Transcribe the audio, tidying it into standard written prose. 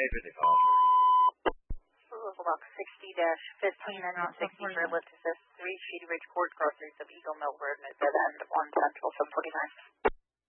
Major departure. Louisville Box 60-15 and not 60 for lift assist 3 Shady Ridge Court, crossings of Eagle Mill Road, at dead end 1 Central 749.